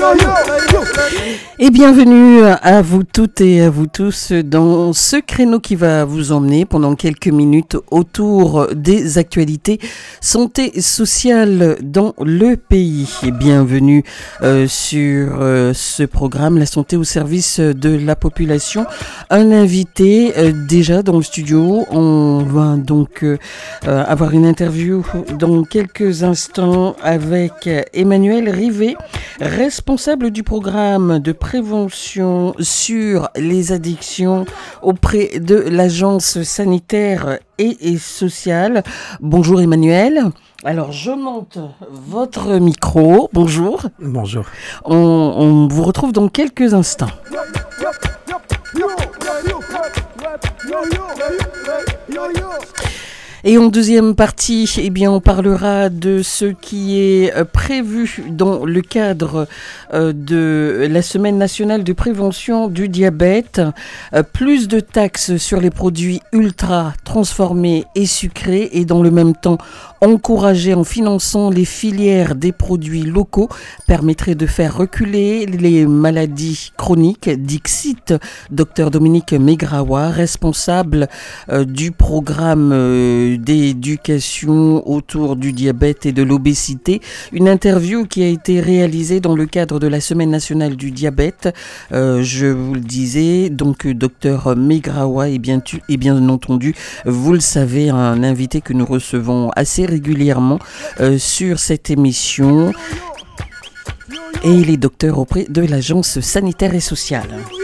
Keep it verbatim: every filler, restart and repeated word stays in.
Et bienvenue à vous toutes et à vous tous dans ce créneau qui va vous emmener pendant quelques minutes autour des actualités santé sociale dans le pays. Et bienvenue euh, sur euh, ce programme La santé au service de la population. Un invité euh, déjà dans le studio. On va donc euh, avoir une interview dans quelques instants avec Emmanuel Rivet, responsable du programme de prévention sur les addictions auprès de l'agence sanitaire et, et sociale. Bonjour Emmanuel. Alors je monte votre micro. Bonjour. Bonjour. On, on vous retrouve dans quelques instants. Et en deuxième partie, eh bien, on parlera de ce qui est prévu dans le cadre euh, de la Semaine nationale de prévention du diabète. Euh, plus de taxes sur les produits ultra transformés et sucrés et dans le même temps encourager en finançant les filières des produits locaux permettrait de faire reculer les maladies chroniques. Dixit, docteur Dominique Megrawa, responsable euh, du programme euh, d'éducation autour du diabète et de l'obésité. Une interview qui a été réalisée dans le cadre de la Semaine nationale du diabète. Euh, je vous le disais, donc docteur Megrawa est bien, tu, est bien entendu, vous le savez, un invité que nous recevons assez régulièrement euh, sur cette émission. Et il est docteur auprès de l'agence sanitaire et sociale.